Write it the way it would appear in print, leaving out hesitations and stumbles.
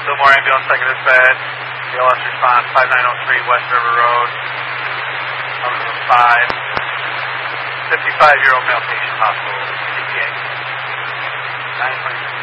Fillmore Ambulance, second dispatch. BLS response, 5903 West River Road. Number 5. 55-year-old male patient, hospital, CPA. 926.